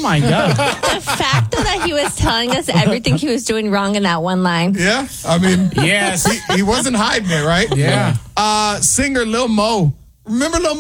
my God. The fact though that he was telling us everything he was doing wrong in that one line. Yeah, I mean, Yes. he wasn't hiding it, right? Yeah. Singer Lil Mo. Remember Lil